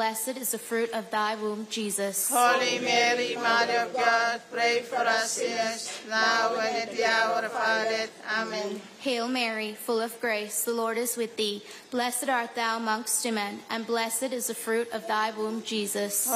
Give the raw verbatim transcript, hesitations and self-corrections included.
blessed is the fruit of thy womb, Jesus. Holy Mary, Mother of God, pray for us sinners, now and at the hour of our death. Amen. Hail Mary, full of grace, the Lord is with thee. Blessed art thou amongst women, and blessed is the fruit of thy womb, Jesus.